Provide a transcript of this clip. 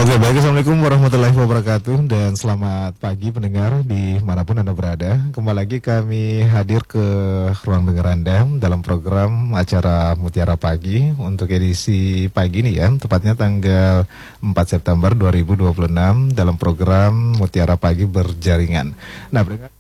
Oke, baik. Assalamualaikum warahmatullahi wabarakatuh dan selamat pagi pendengar dimanapun Anda berada. Kembali lagi kami hadir ke ruang dengar Anda dalam program acara Mutiara Pagi untuk edisi pagi ini ya, tepatnya tanggal 4 September 2026 dalam program Mutiara Pagi Berjaringan. Nah, pendengar